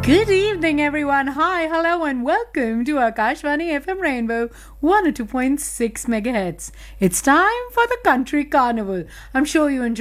Good evening, everyone. Hi, hello, and welcome to Akashvani FM Rainbow 102.6 megahertz. It's time for the Country Carnival. I'm sure you enjoy